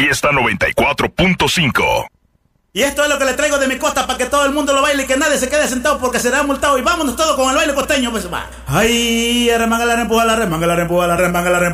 Fiesta 94.5. Y esto es lo que le traigo de mi costa para que todo el mundo lo baile y que nadie se quede sentado porque será multado. Y vámonos todos con el baile costeño, pues va. Ay, remanga la rempuja, la remanga la rempuja, la remanga la rempuja.